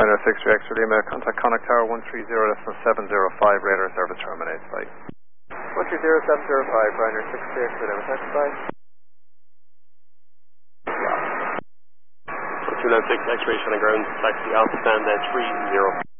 Ryanair 6 Extra Lima, contact Connacht Tower 130 less than 705, radar service terminates, bye. 130-705, Ryanair 6 Extra Lima, taxi, bye. 296 X-ray, Shannon Ground, taxi Alpha Stand 30.